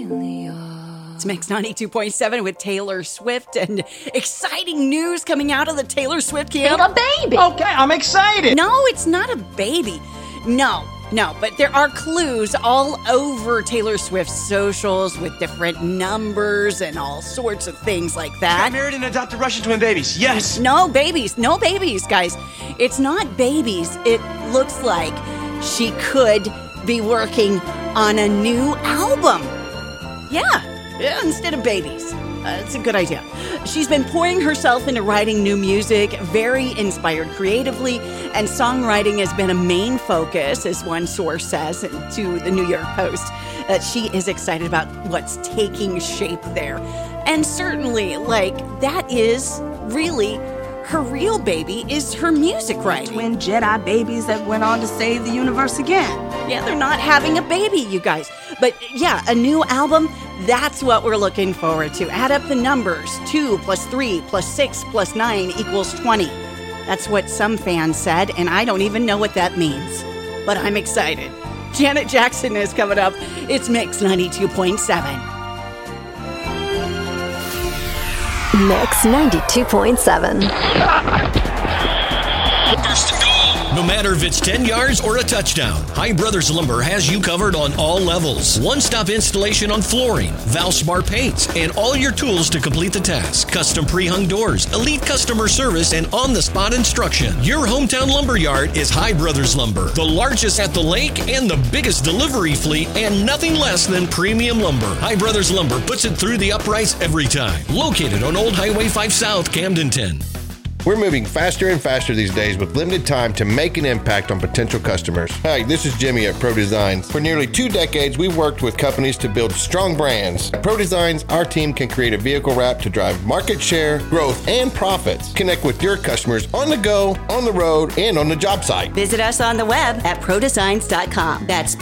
It's Mix 92.7 with Taylor Swift, and exciting news coming out of the Taylor Swift camp. A baby. Okay, I'm excited. No, it's not a baby. No, but there are clues all over Taylor Swift's socials with different numbers and all sorts of things like that. Get married and adopt Russian twin babies. Yes. No babies, guys. It's not babies. It looks like she could be working on a new album. Yeah, instead of babies. It's a good idea. She's been pouring herself into writing new music, very inspired creatively, and songwriting has been a main focus, as one source says to the New York Post, that she is excited about what's taking shape there. And certainly, that is really her real baby, is her music writing. Twin Jedi babies that went on to save the universe again. Yeah, they're not having a baby, you guys. But yeah, a new album, that's what we're looking forward to. Add up the numbers. 2 plus 3 plus 6 plus 9 equals 20. That's what some fans said, and I don't even know what that means. But I'm excited. Janet Jackson is coming up. It's Mix 92.7. Mix 92.7. First and goal. No matter if it's 10 yards or a touchdown, High Brothers Lumber has you covered on all levels. One-stop installation on flooring, Valspar paints, and all your tools to complete the task. Custom pre-hung doors, elite customer service, and on-the-spot instruction. Your hometown lumber yard is High Brothers Lumber, the largest at the lake and the biggest delivery fleet, and nothing less than premium lumber. High Brothers Lumber puts it through the uprights every time. Located on Old Highway 5 South, Camdenton. We're moving faster and faster these days with limited time to make an impact on potential customers. Hi, this is Jimmy at Pro Designs. For nearly 2 decades, we've worked with companies to build strong brands. At Pro Designs, our team can create a vehicle wrap to drive market share, growth, and profits. Connect with your customers on the go, on the road, and on the job site. Visit us on the web at ProDesigns.com. That's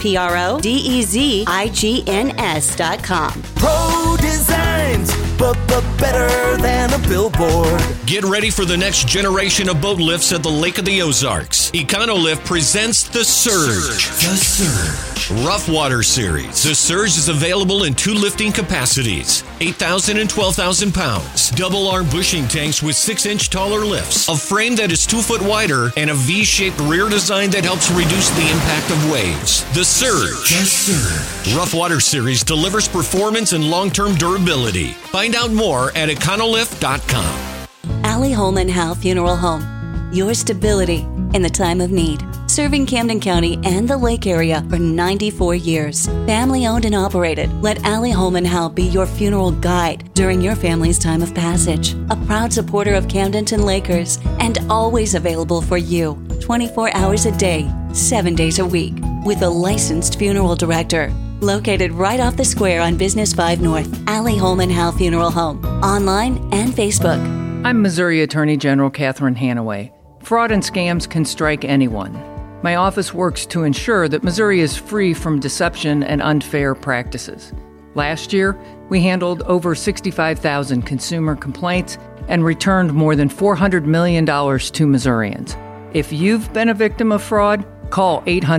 ProDesigns.com. Pro Designs, but better than a billboard. Get ready for the next generation of boat lifts at the Lake of the Ozarks. EconoLift presents The Surge. The Surge. Rough Water Series. The Surge is available in 2 lifting capacities, 8,000 and 12,000 pounds. Double-arm bushing tanks with 6-inch taller lifts, a frame that is 2 foot wider, and a V-shaped rear design that helps reduce the impact of waves. The Surge. The Surge. Rough Water Series delivers performance and long-term durability. Find out more at EconoLift.com. Allie Holman Howe Funeral Home. Your stability in the time of need. Serving Camden County and the Lake area for 94 years. Family owned and operated. Let Allie Holman Howe be your funeral guide during your family's time of passage. A proud supporter of Camdenton Lakers and always available for you 24 hours a day, 7 days a week with a licensed funeral director. Located right off the square on Business 5 North. Allie Holman Howe Funeral Home. Online and Facebook. I'm Missouri Attorney General Catherine Hanaway. Fraud and scams can strike anyone. My office works to ensure that Missouri is free from deception and unfair practices. Last year, we handled over 65,000 consumer complaints and returned more than $400 million to Missourians. If you've been a victim of fraud, call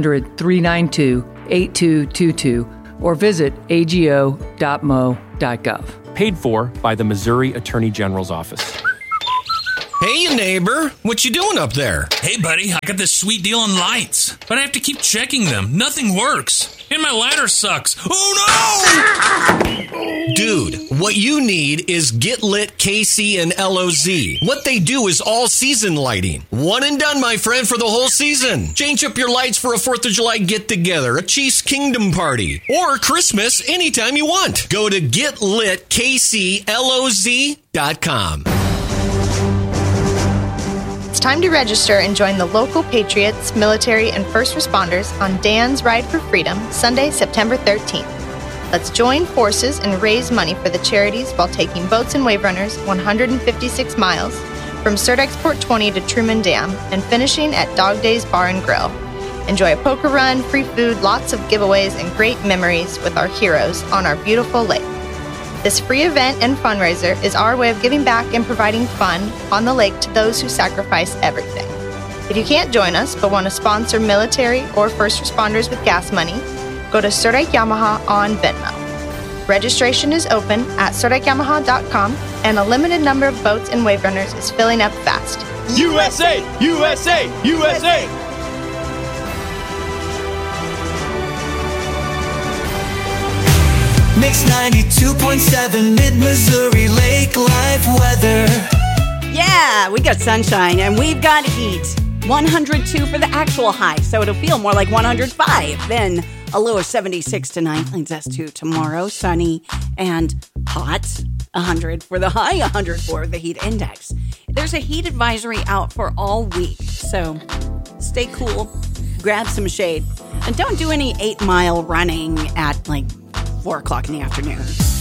800-392-8222 or visit ago.mo.gov. Paid for by the Missouri Attorney General's Office. Hey, neighbor, what you doing up there? Hey, buddy, I got this sweet deal on lights, but I have to keep checking them. Nothing works. And my ladder sucks. Oh, no! Dude, what you need is Get Lit KC and LOZ. What they do is all-season lighting. One and done, my friend, for the whole season. Change up your lights for a 4th of July get-together, a Chiefs Kingdom party, or Christmas anytime you want. Go to GetLitKCLOZ.com. It's time to register and join the local patriots, military, and first responders on Dan's Ride for Freedom, Sunday, September 13th. Let's join forces and raise money for the charities while taking boats and wave runners 156 miles from Surdexport 20 to Truman Dam and finishing at Dog Days Bar and Grill. Enjoy a poker run, free food, lots of giveaways, and great memories with our heroes on our beautiful lake. This free event and fundraiser is our way of giving back and providing fun on the lake to those who sacrifice everything. If you can't join us but want to sponsor military or first responders with gas money, go to Surdike Yamaha on Venmo. Registration is open at SodikeYamaha.com, and a limited number of boats and wave runners is filling up fast. USA! USA! USA! Mix 92.7 Mid-Missouri Lake Life weather. Yeah, we got sunshine and we've got heat. 102 for the actual high, so it'll feel more like 105. Then a low of 76 tonight. Leads us to tomorrow, sunny and hot. 100 for the high, 100 for the heat index. There's a heat advisory out for all week, so stay cool, grab some shade, and don't do any 8-mile running at like 4 o'clock in the afternoon.